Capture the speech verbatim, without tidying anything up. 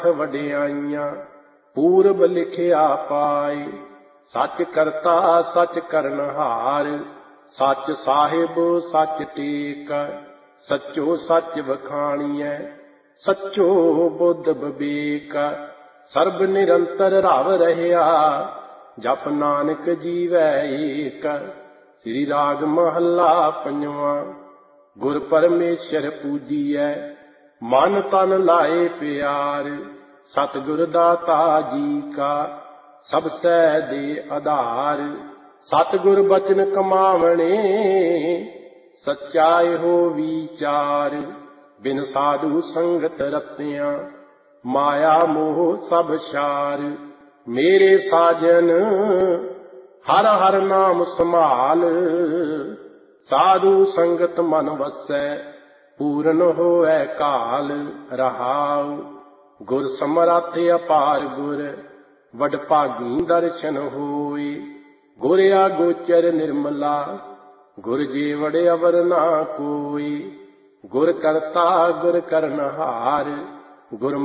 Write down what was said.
ਵਡਿਆਈਆਂ ਪੂਰਬ ਲਿਖਿਆ ਪਾਏ। ਸੱਚ ਕਰਤਾ ਸੱਚ ਕਰਨਹਾਰ, ਸੱਚ ਸਾਹਿਬ ਸੱਚ ਟੇਕ। ਸੱਚੋ ਸੱਚ ਵਖਾਣੀਐ, ਸੱਚੋ ਬੁੱਧ ਬਵੇਕ। ਸਰਬ ਨਿਰੰਤਰ ਰਵ ਰਹਿਆ, ਜਪ ਨਾਨਕ ਜੀਵੈ ਏਕ। ਸ੍ਰੀ ਰਾਗ ਮਹੱਲਾ ਪੰਜਵਾਂ। ਗੁਰ ਪਰਮੇਸ਼ਰ ਪੂਜੀਐ, ਮਨ ਤਨ ਲਾਏ ਪਿਆਰ। ਸਤਿਗੁਰ ਦਾਤਾ ਜੀ ਕਾ, ਸਭ ਸੈ ਦੇ ਆਧਾਰ। ਸਤਿਗੁਰ ਬਚਨ ਕਮਾਵਣੇ, ਸੱਚਾ ਇਹੋ ਵਿਚਾਰ। ਬਿਨ ਸਾਧੂ ਸੰਗਤ ਰਤਿਆਂ, ਮਾਇਆ ਮੋਹ ਸਭ ਛਾਰ। ਮੇਰੇ ਸਾਜਨ ਹਰ ਹਰ ਨਾਮ ਸੰਭਾਲ, ਸਾਧੂ ਸੰਗਤ ਮਨ ਵਸੈ, ਪੂਰਨ ਹੋਇ ਕਾਲ। ਰਹਾਉ ਗੁਰ ਸਮਰੱਥ ਅਪਾਰ ਗੁਰ, ਵਡਭਾਗੀ ਦਰਸ਼ਨ ਹੋਏ। ਗੁਰ ਆਗੋਚਰ ਨਿਰਮਲਾ, ਗੁਰ ਜੀਵੜ ਅਵਰ ਨਾ ਕੋਈ। ਗੁਰ ਕਰਤਾ ਗੁਰ ਕਰਨਹਾਰ, ਗੁਰ